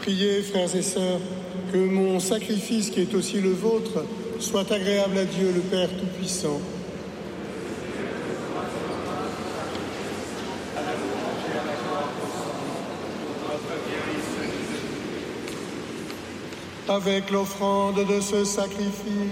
Priez, frères et sœurs, que mon sacrifice, qui est aussi le vôtre, soit agréable à Dieu, le Père Tout-Puissant. Avec l'offrande de ce sacrifice,